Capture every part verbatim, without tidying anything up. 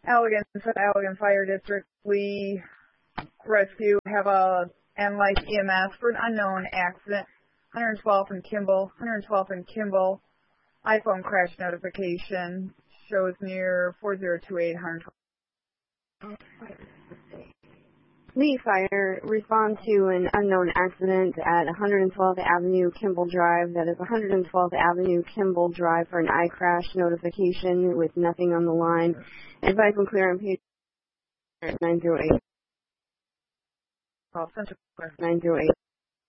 Allegan, Allegan Fire District, we rescue, have a analyze E M S for an unknown accident, one twelfth and Kimball, one twelfth and Kimball, iPhone crash notification, shows near four zero two eight, one twelve. Lee Fire, respond to an unknown accident at one twelfth Avenue, Kimball Drive. That is one twelfth Avenue, Kimball Drive for an eye crash notification with nothing on the line. Advise and clear on page nine zero eight. Call Central nine zero eight.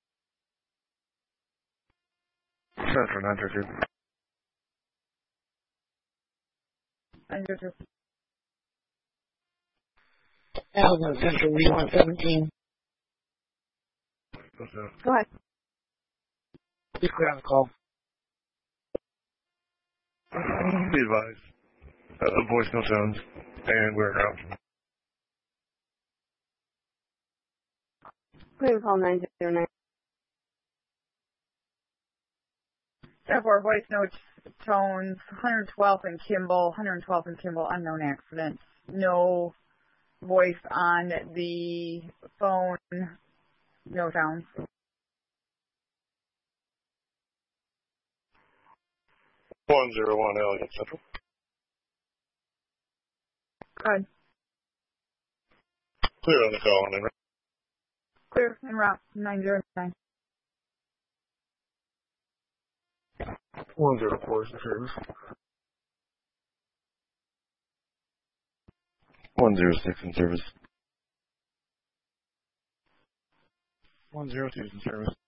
Central nine zero two. nine zero two. Allegan Central, we one seventeen. Go ahead. Be clear on the call. Be advised. Uh, voicemail sounds, and we're out. Clear call nine zero nine. Therefore, voice notes tones, one twelfth and Kimball, one twelfth and Kimball, unknown accident. No voice on the phone, no sounds. one zero one Allegan Central. Good. Clear on the call, and Clear en route, nine zero nine. one zero four is in service. one zero six in service. one zero two is in service.